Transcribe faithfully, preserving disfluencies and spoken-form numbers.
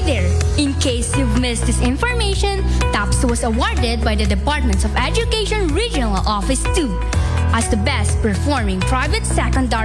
there, in case you've missed this information, TAPS was awarded by the Department of Education Regional Office two as the best performing private secondary